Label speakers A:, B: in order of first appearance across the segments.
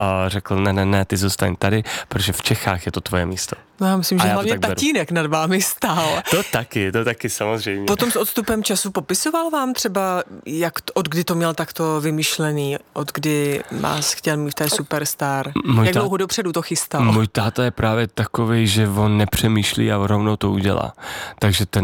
A: a řekl, ne, ty zůstaň tady, protože v Čechách je to tvoje místo.
B: No já myslím, že
A: já
B: hlavně tatínek nad vámi stál.
A: To taky samozřejmě.
B: Potom s odstupem času popisoval vám třeba, od kdy to měl takto vymyšlený, od kdy vás chtěl mít v té Superstar, jak dlouho dopředu to chystal?
A: Můj táta je právě takový, že on nepřemýšlí a rovnou to udělá. Takže ten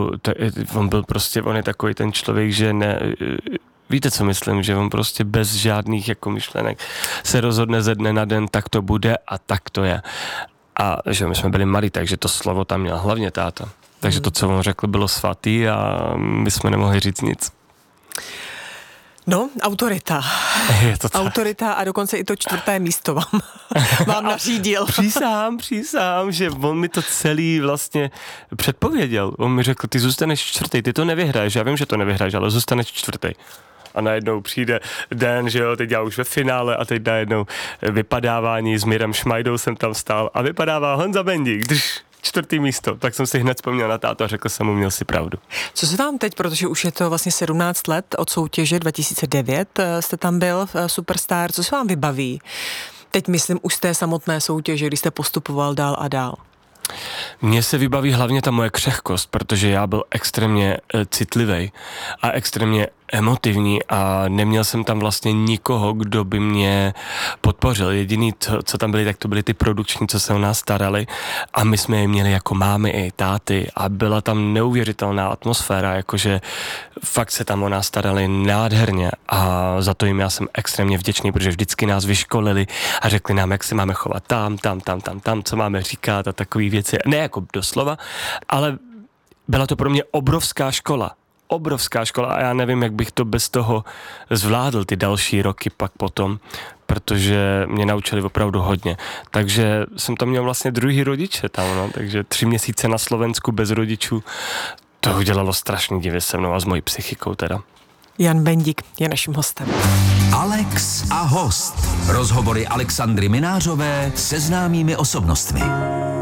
A: on je takový ten člověk, že ne... Víte, co myslím, že on prostě bez žádných jako myšlenek se rozhodne ze dne na den, tak to bude a tak to je. A že my jsme byli malí, takže to slovo tam měl hlavně táta. Takže to, co on řekl, bylo svatý a my jsme nemohli říct nic.
B: No, autorita.
A: Je to tak.
B: Autorita a dokonce i to 4. místo vám nařídil.
A: Přísám, že on mi to celý vlastně předpověděl. On mi řekl, ty zůstaneš 4., ty to nevyhraješ, já vím, že to nevyhraješ, ale zůstaneš 4. A najednou přijde den, že jo, teď já už ve finále a teď najednou vypadávání s Mirem Šmajdou jsem tam stál a vypadává Honza Bendík, 4. místo. Tak jsem si hned vzpomněl na tátu a řekl jsem mu, měl si pravdu.
B: Co se vám teď, protože už je to vlastně 17 let od soutěže 2009, jste tam byl v Superstar, co se vám vybaví? Teď myslím už z té samotné soutěže, kdy jste postupoval dál a dál.
A: Mně se vybaví hlavně ta moje křehkost, protože já byl extrémně citlivý a extrémně emotivní a neměl jsem tam vlastně nikoho, kdo by mě podpořil. Jediný, co tam byli, tak to byli ty produkční, co se o nás starali a my jsme je měli jako mámy i táty a byla tam neuvěřitelná atmosféra, jakože fakt se tam o nás starali nádherně a za to jim já jsem extrémně vděčný, protože vždycky nás vyškolili a řekli nám, jak se máme chovat tam, co máme říkat a takové věci. Ne jako doslova, ale byla to pro mě obrovská škola a já nevím, jak bych to bez toho zvládl ty další roky pak potom, protože mě naučili opravdu hodně. Takže jsem tam měl vlastně druhý rodiče tam, no, takže 3 měsíce na Slovensku bez rodičů, to udělalo strašný divy se mnou a s mojí psychikou teda.
B: Jan Bendík je naším hostem.
C: Alex a host. Rozhovory Alexandry Minářové se známými osobnostmi.